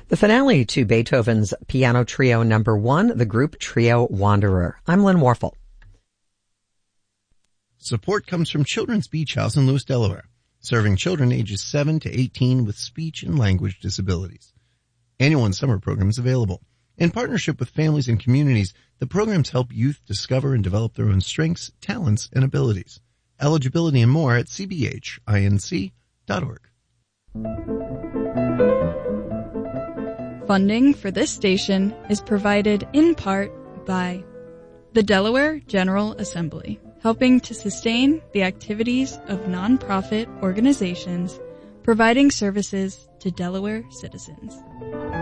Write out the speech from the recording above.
The finale to Beethoven's Piano Trio No. 1, the group Trio Wanderer. I'm Lynn Warfel. Support comes from Children's Beach House in Lewis, Delaware, serving children ages 7 to 18 with speech and language disabilities. Annual and summer programs available. In partnership with families and communities, the programs help youth discover and develop their own strengths, talents, and abilities. Eligibility and more at cbhinc.org. Funding for this station is provided in part by the Delaware General Assembly, helping to sustain the activities of nonprofit organizations providing services to Delaware citizens.